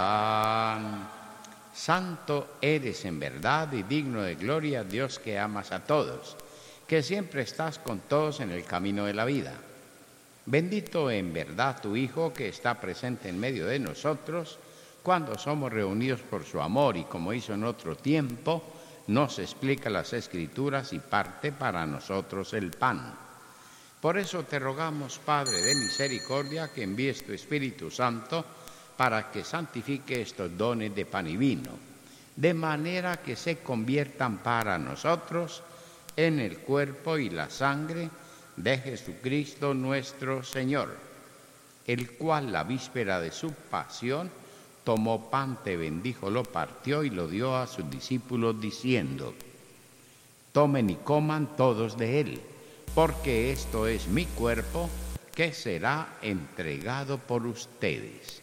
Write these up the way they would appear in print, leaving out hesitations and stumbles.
Santo eres en verdad y digno de gloria, Dios que amas a todos, que siempre estás con todos en el camino de la vida. Bendito en verdad tu Hijo, que está presente en medio de nosotros cuando somos reunidos por su amor y, como hizo en otro tiempo, nos explica las Escrituras y parte para nosotros el pan. Por eso te rogamos, Padre de misericordia, que envíes tu Espíritu Santo para que santifique estos dones de pan y vino, de manera que se conviertan para nosotros en el cuerpo y la sangre de Jesucristo nuestro Señor, el cual la víspera de su pasión tomó pan, te bendijo, lo partió y lo dio a sus discípulos diciendo: tomen y coman todos de él, porque esto es mi cuerpo que será entregado por ustedes.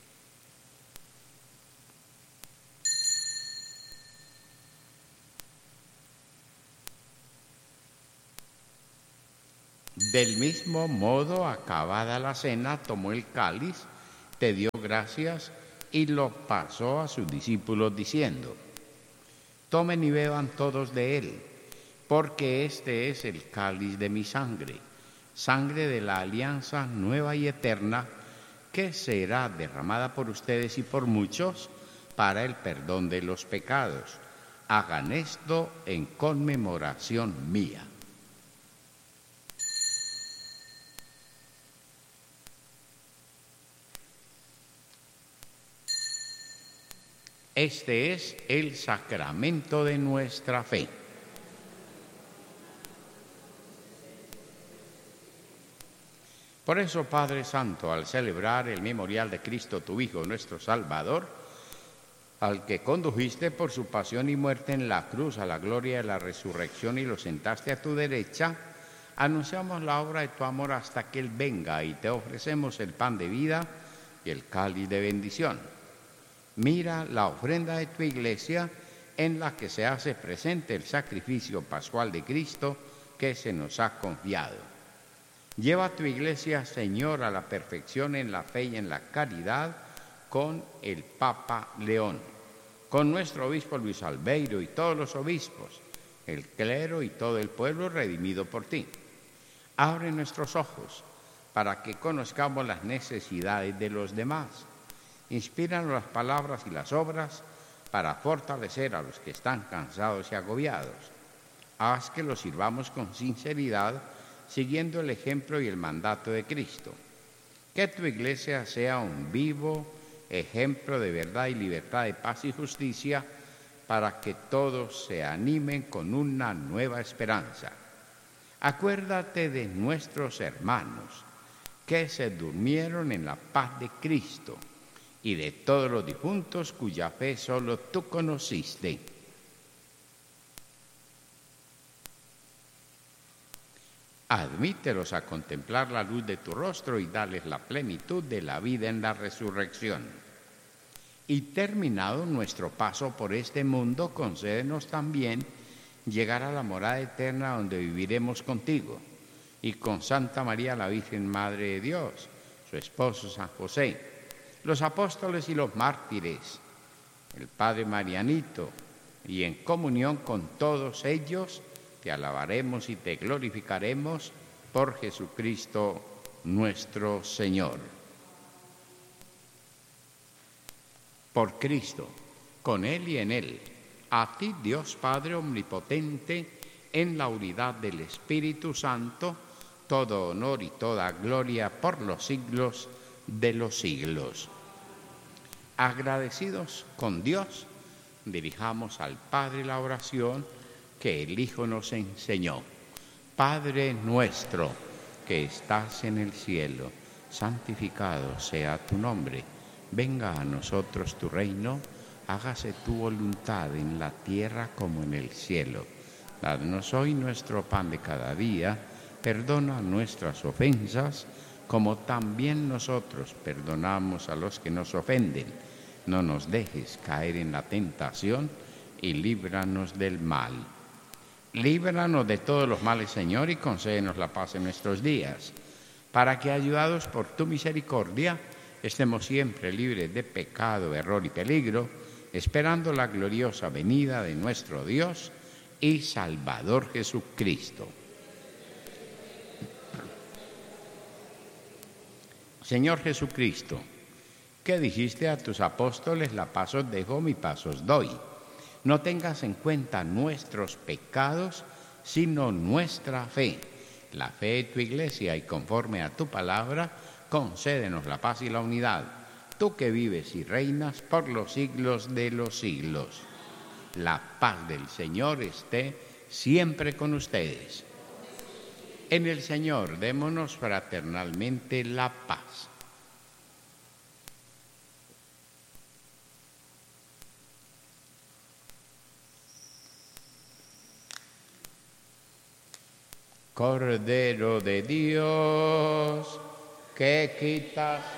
Del mismo modo, acabada la cena, tomó el cáliz, te dio gracias y lo pasó a sus discípulos diciendo: tomen y beban todos de él, porque este es el cáliz de mi sangre, sangre de la alianza nueva y eterna, que será derramada por ustedes y por muchos para el perdón de los pecados. Hagan esto en conmemoración mía. Este es el sacramento de nuestra fe. Por eso, Padre Santo, al celebrar el memorial de Cristo, tu Hijo, nuestro Salvador, al que condujiste por su pasión y muerte en la cruz a la gloria de la resurrección y lo sentaste a tu derecha, anunciamos la obra de tu amor hasta que Él venga y te ofrecemos el pan de vida y el cáliz de bendición. Mira la ofrenda de tu iglesia en la que se hace presente el sacrificio pascual de Cristo que se nos ha confiado. Lleva a tu iglesia, Señor, a la perfección en la fe y en la caridad con el Papa León, con nuestro obispo Luis Albeiro y todos los obispos, el clero y todo el pueblo redimido por ti. Abre nuestros ojos para que conozcamos las necesidades de los demás. Inspíranos las palabras y las obras para fortalecer a los que están cansados y agobiados. Haz que los sirvamos con sinceridad, siguiendo el ejemplo y el mandato de Cristo. Que tu iglesia sea un vivo ejemplo de verdad y libertad, de paz y justicia, para que todos se animen con una nueva esperanza. Acuérdate de nuestros hermanos que se durmieron en la paz de Cristo, y de todos los difuntos cuya fe solo tú conociste. Admítelos a contemplar la luz de tu rostro y dales la plenitud de la vida en la resurrección. Y terminado nuestro paso por este mundo, concédenos también llegar a la morada eterna donde viviremos contigo y con Santa María la Virgen Madre de Dios, su esposo San José, los apóstoles y los mártires, el Padre Marianito, y en comunión con todos ellos te alabaremos y te glorificaremos por Jesucristo nuestro Señor. Por Cristo, con Él y en Él, a ti Dios Padre Omnipotente, en la unidad del Espíritu Santo, todo honor y toda gloria por los siglos de los siglos. Agradecidos con Dios, dirijamos al Padre la oración que el Hijo nos enseñó. Padre nuestro que estás en el cielo, santificado sea tu nombre. Venga a nosotros tu reino, hágase tu voluntad en la tierra como en el cielo. Danos hoy nuestro pan de cada día, perdona nuestras ofensas, como también nosotros perdonamos a los que nos ofenden. No nos dejes caer en la tentación y líbranos del mal. Líbranos de todos los males, Señor, y concédenos la paz en nuestros días, para que, ayudados por tu misericordia, estemos siempre libres de pecado, error y peligro, esperando la gloriosa venida de nuestro Dios y Salvador Jesucristo. Señor Jesucristo, que dijiste a tus apóstoles: la paz os dejo, mi paz os doy. No tengas en cuenta nuestros pecados, sino nuestra fe. La fe de tu iglesia, y conforme a tu palabra, concédenos la paz y la unidad. Tú que vives y reinas por los siglos de los siglos. La paz del Señor esté siempre con ustedes. En el Señor démonos fraternalmente la paz. Cordero de Dios, que quitas